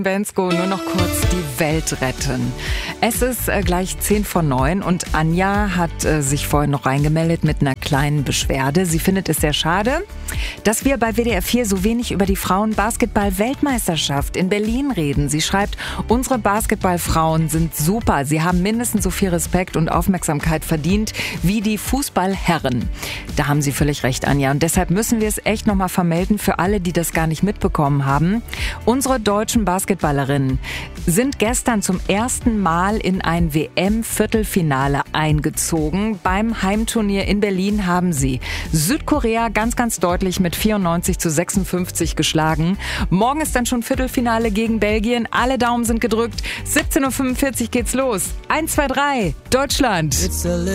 Bensko, nur noch kurz die Welt retten. Es ist gleich 8:50 und Anja hat sich vorhin noch reingemeldet mit einer kleinen Beschwerde. Sie findet es sehr schade, dass wir bei WDR 4 so wenig über die Frauen-Basketball-Weltmeisterschaft in Berlin reden. Sie schreibt, unsere Basketballfrauen sind super. Sie haben mindestens so viel Respekt und Aufmerksamkeit verdient wie die Fußballherren. Da haben Sie völlig recht, Anja. Und deshalb müssen wir es echt nochmal vermelden für alle, die das gar nicht mitbekommen haben. Unsere deutschen Basketballerinnen sind gestern zum ersten Mal in ein WM-Viertelfinale eingezogen. Beim Heimturnier in Berlin haben sie Südkorea ganz, ganz deutlich mit 94-56 geschlagen. Morgen ist dann schon Viertelfinale gegen Belgien. Alle Daumen sind gedrückt. 17:45 Uhr geht's los. 1, 2, 3, Deutschland!